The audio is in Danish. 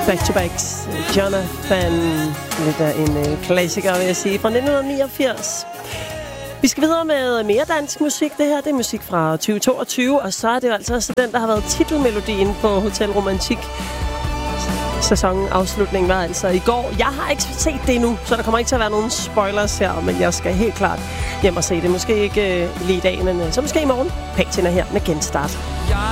Back to Backs, Jonathan, lidt af en klassiker, vil jeg sige, fra 1989. Vi skal videre med mere dansk musik. Det her, det er musik fra 2022, og så er det jo altså også den, der har været titelmelodien på Hotel Romantik. Sæsonafslutningen var altså i går. Jeg har ikke set det endnu, så der kommer ikke til at være nogen spoilers her, men jeg skal helt klart hjem og se det. Måske ikke lige i dag, men så måske i morgen. Patina her med Genstart.